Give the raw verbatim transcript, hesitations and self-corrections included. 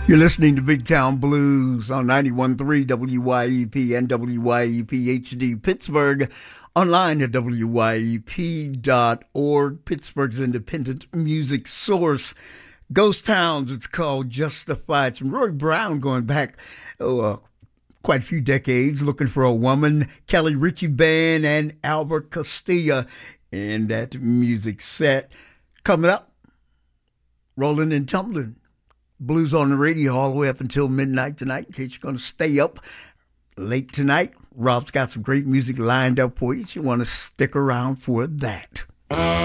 You're listening to Big Town Blues on ninety-one point three W Y E P and W Y E P H D Pittsburgh. Online at W Y E P dot org, Pittsburgh's independent music source. Ghost Towns, it's called Justified. Some Roy Brown going back oh, uh, quite a few decades, Looking for a Woman, Kelly Ritchie Band, and Albert Castillo in that music set. Coming up, Rolling and Tumbling. Blues on the radio all the way up until midnight tonight. In case you're going to stay up late tonight, Rob's got some great music lined up for you. You want to stick around for that.